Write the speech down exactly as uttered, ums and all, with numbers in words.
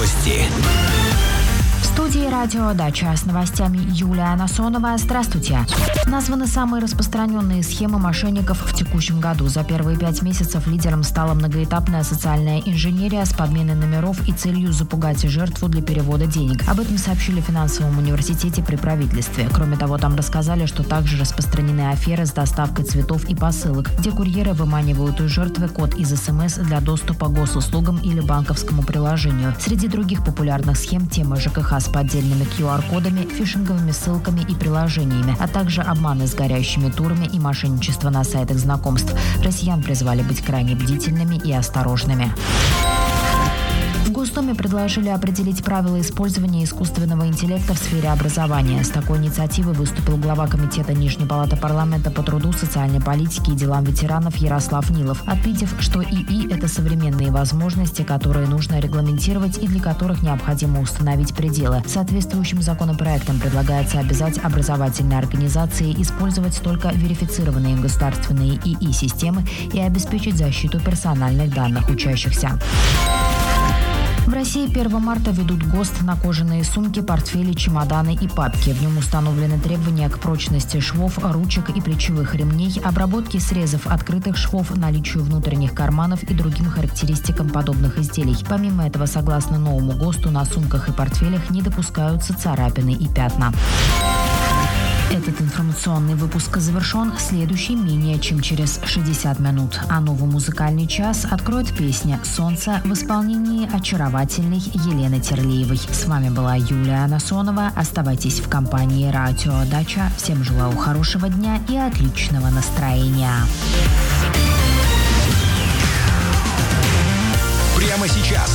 Новости. В студии «Радио Дача» с новостями Юлия Насонова. Здравствуйте. Названы самые распространенные схемы мошенников в текущем году. За первые пять месяцев лидером стала многоэтапная социальная инженерия с подменой номеров и целью запугать жертву для перевода денег. Об этом сообщили в финансовом университете при правительстве. Кроме того, там рассказали, что также распространены аферы с доставкой цветов и посылок, где курьеры выманивают у жертвы код из СМС для доступа к госуслугам или банковскому приложению. Среди других популярных схем темы ЖКХ с поддельными ку ар-кодами, фишинговыми ссылками и приложениями, а также обманы с горящими турами и мошенничество на сайтах знакомств. Россиян призвали быть крайне бдительными и осторожными. В Госдуме предложили определить правила использования искусственного интеллекта в сфере образования. С такой инициативой выступил глава Комитета Нижней палаты парламента по труду, социальной политике и делам ветеранов Ярослав Нилов, отметив, что ИИ – это современные возможности, которые нужно регламентировать и для которых необходимо установить пределы. Соответствующим законопроектом предлагается обязать образовательные организации использовать только верифицированные государственные ИИ-системы и обеспечить защиту персональных данных учащихся. В России первого марта ведут ГОСТ на кожаные сумки, портфели, чемоданы и папки. В нем установлены требования к прочности швов, ручек и плечевых ремней, обработке срезов открытых швов, наличию внутренних карманов и другим характеристикам подобных изделий. Помимо этого, согласно новому ГОСТу, на сумках и портфелях не допускаются царапины и пятна. Этот информационный выпуск завершен. Следующий менее чем через шестьдесят минут. А новый музыкальный час откроет песня «Солнце» в исполнении очаровательной Елены Терлеевой. С вами была Юлия Насонова. Оставайтесь в компании «Радио Дача». Всем желаю хорошего дня и отличного настроения. Прямо сейчас